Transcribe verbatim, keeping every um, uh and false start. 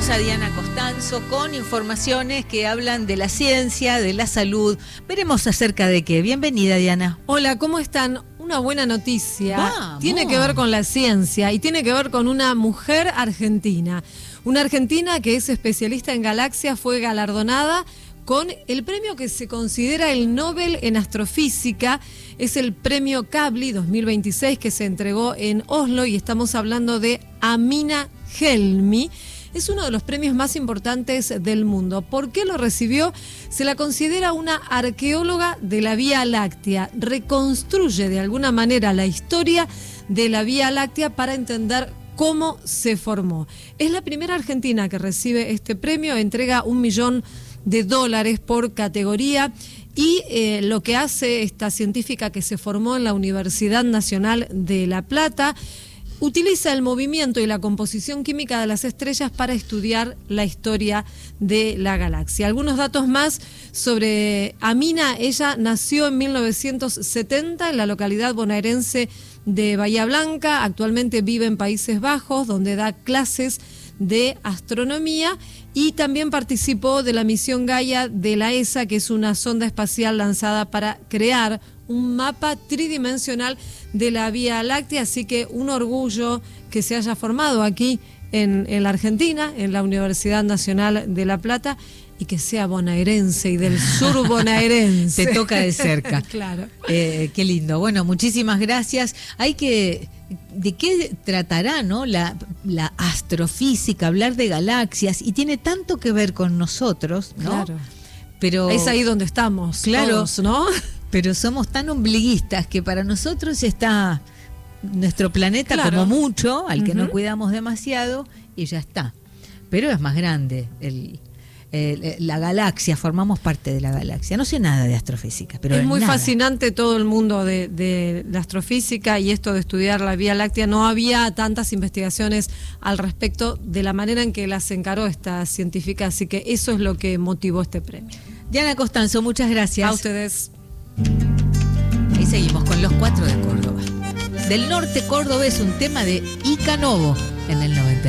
tenemos a Diana Costanzo con informaciones que hablan de la ciencia, de la salud. Veremos acerca de qué. Bienvenida, Diana. Hola, ¿cómo están? Una buena noticia. Vamos. Tiene que ver con la ciencia y tiene que ver con una mujer argentina. Una argentina que es especialista en galaxias, fue galardonada con el premio que se considera el Nobel en Astrofísica. Es el premio Kavli dos mil veintiséis que se entregó en Oslo y estamos hablando de Amina Helmi. Es uno de los premios más importantes del mundo. ¿Por qué lo recibió? Se la considera una arqueóloga de la Vía Láctea. Reconstruye de alguna manera la historia de la Vía Láctea para entender cómo se formó. Es la primera argentina que recibe este premio, entrega un millón de dólares por categoría y eh, lo que hace esta científica que se formó en la Universidad Nacional de La Plata, utiliza el movimiento y la composición química de las estrellas para estudiar la historia de la galaxia. Algunos datos más sobre Amina. Ella nació en mil novecientos setenta en la localidad bonaerense de Bahía Blanca. Actualmente vive en Países Bajos, donde da clases de astronomía y también participó de la misión Gaia de la E S A, que es una sonda espacial lanzada para crear un mapa tridimensional de la Vía Láctea, así que un orgullo que se haya formado aquí en, en la Argentina, en la Universidad Nacional de La Plata, y que sea bonaerense y del sur bonaerense. Te toca de cerca. Claro. Eh, qué lindo. Bueno, muchísimas gracias. Hay que... ¿De qué tratará, no? La, la astrofísica, hablar de galaxias, y tiene tanto que ver con nosotros, ¿no? Claro. Pero es ahí donde estamos, claro, todos, ¿no? Pero somos tan ombliguistas que para nosotros está nuestro planeta, claro, como mucho, al que uh-huh. no cuidamos demasiado, y ya está. Pero es más grande el... Eh, la galaxia, formamos parte de la galaxia. No sé nada de astrofísica, pero es muy nada. fascinante todo el mundo de, de la astrofísica y esto de estudiar la Vía Láctea. No había tantas investigaciones al respecto de la manera en que las encaró esta científica, así que eso es lo que motivó este premio. Diana Costanzo, muchas gracias. A ustedes. Ahí seguimos con los cuatro de Córdoba. Del norte Córdoba es un tema de Ica Novo en el noventa.